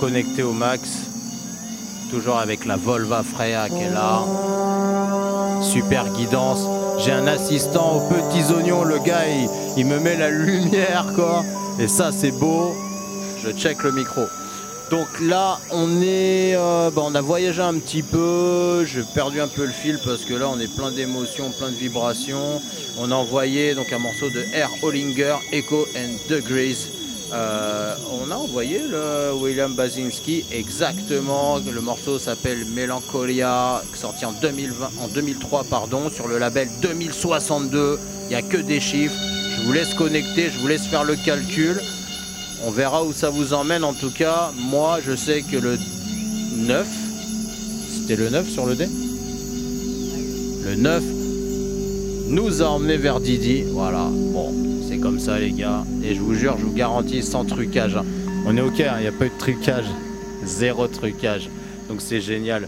Connecté au max, toujours avec la Volva Freya qui est là. Super guidance. J'ai un assistant aux petits oignons, le gars il me met la lumière quoi. Et ça c'est beau. Je check le micro. Donc là on est, on a voyagé un petit peu. J'ai perdu un peu le fil parce que là on est plein d'émotions, plein de vibrations. On a envoyé donc un morceau de R. Hollinger, Echo and Degrees. On a envoyé le William Basinski exactement. Le morceau s'appelle Melancholia, sorti en 2003 pardon, sur le label 2062. Il n'y a que des chiffres. Je vous laisse connecter, je vous laisse faire le calcul. On verra où ça vous emmène. En tout cas, moi je sais que le 9, c'était le 9 sur le dé. Le 9 nous a emmené vers Didi. Voilà, bon. C'est comme ça les gars, et je vous jure, je vous garantis, sans trucage. On est ok, il n'y a pas eu de trucage, zéro trucage, donc c'est génial.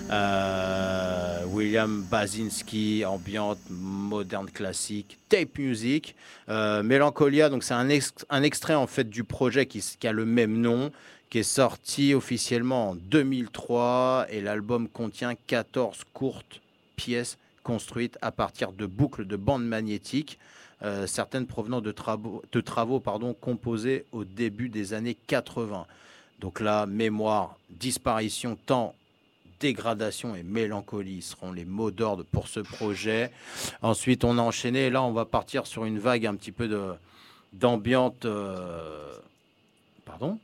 William Basinski, ambiante, moderne classique, tape music. Melancholia, donc c'est un extrait en fait du projet qui a le même nom, qui est sorti officiellement en 2003, et l'album contient 14 courtes pièces construites à partir de boucles de bandes magnétiques. Certaines provenant de travaux composés au début des années 80. Donc là, mémoire, disparition, temps, dégradation et mélancolie seront les mots d'ordre pour ce projet. Ensuite, on a enchaîné. Et là, on va partir sur une vague un petit peu d'ambiante. Pardon ?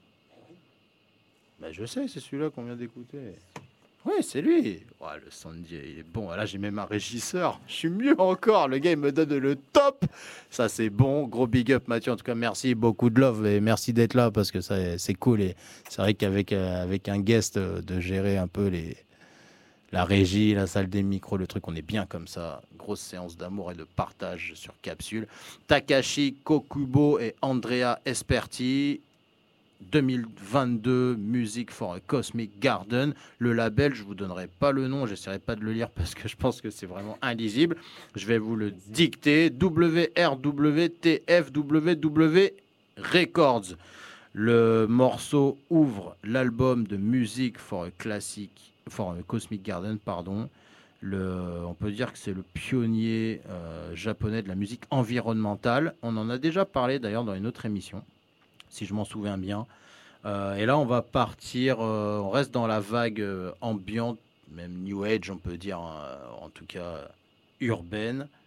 Je sais, c'est celui-là qu'on vient d'écouter. Oui, c'est lui. Ouais, le Sandy, il est bon. Là, j'ai même un régisseur. Je suis mieux encore. Le gars, il me donne le top. Ça, c'est bon. Gros big up, Mathieu. En tout cas, merci. Beaucoup de love. Et merci d'être là parce que ça, c'est cool. Et c'est vrai qu'avec avec un guest, de gérer un peu la régie, la salle des micros, le truc, on est bien comme ça. Grosse séance d'amour et de partage sur Capsule. Takashi Kokubo et Andrea Esperti. 2022, Music for a Cosmic Garden. Le label, je ne vous donnerai pas le nom, j'essaierai pas de le lire parce que je pense que c'est vraiment illisible. Je vais vous le dicter. WRWTFWW Records. Le morceau ouvre l'album de Music for a Cosmic Garden, pardon. On peut dire que c'est le pionnier japonais de la musique environnementale. On en a déjà parlé d'ailleurs dans une autre émission, si je m'en souviens bien. Et là, on va partir, on reste dans la vague ambiante, même New Age, on peut dire, en tout cas urbaine,